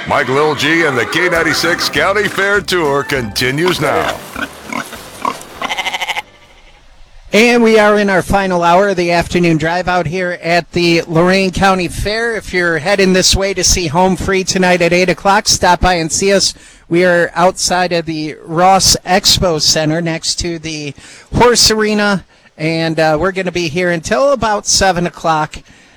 Mike Lil G and the K96 County Fair Tour continues now. And we are in our final hour of the afternoon drive out here at the Lorain County Fair. If you're heading this way to see Home Free tonight at 8 o'clock, stop by and see us. We are outside of the Ross Expo Center next to the Horse Arena, and we're going to be here until about 7 o'clock,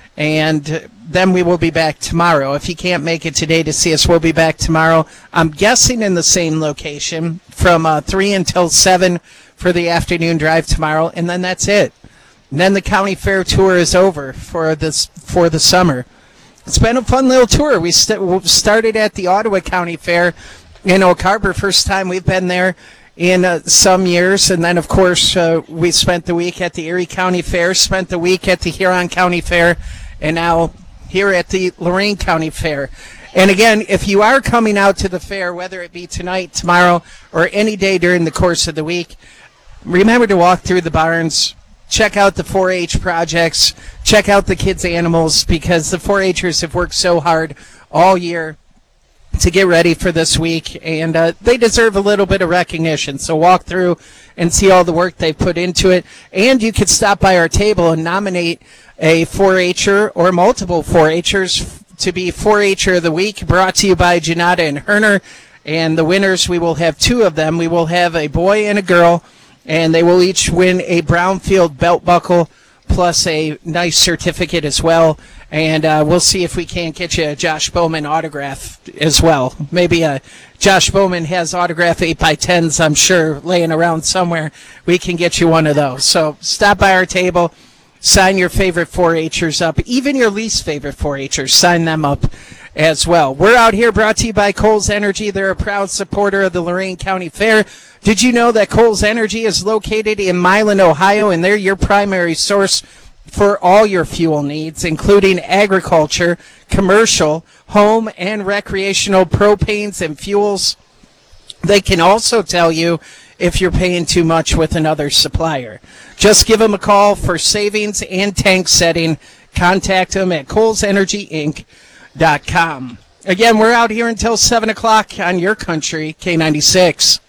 and then we will be back tomorrow. If you can't make it today to see us, we'll be back tomorrow. I'm guessing in the same location from 3 until 7 for the afternoon drive tomorrow, and then that's it. And then the county fair tour is over for the summer. It's been a fun little tour. We started at the Ottawa County Fair in Oak Harbor. First time we've been there in some years, and then of course we spent the week at the Erie County Fair, spent the week at the Huron County Fair, and now here at the Lorain County Fair. And again, if you are coming out to the fair, whether it be tonight, tomorrow, or any day during the course of the week, remember to walk through the barns, check out the 4-H projects, check out the kids' animals, because the 4-Hers have worked so hard all year to get ready for this week, and they deserve a little bit of recognition. So walk through and see all the work they've put into it. And you could stop by our table and nominate a 4-Her or multiple 4-Hers to be 4-Her of the week, brought to you by Janata and Herner. And the winners, we will have 2 of them. We will have a boy and a girl, and they will each win a Brownfield belt buckle plus a nice certificate as well. And we'll see if we can't get you a Josh Bowman autograph as well. Maybe Josh Bowman has autograph 8x10s, I'm sure, laying around somewhere. We can get you one of those. So stop by our table, sign your favorite 4-Hers up, even your least favorite 4-Hers, sign them up as well. We're out here brought to you by Kohl's Energy. They're a proud supporter of the Lorain County Fair. Did you know that Kohl's Energy is located in Milan, Ohio, and they're your primary source for all your fuel needs, including agriculture, commercial, home, and recreational propanes and fuels. They can also tell you if you're paying too much with another supplier. Just give them a call for savings and tank setting. Contact them at KohlsEnergyInc.com. Again, we're out here until 7 o'clock on your country, K96.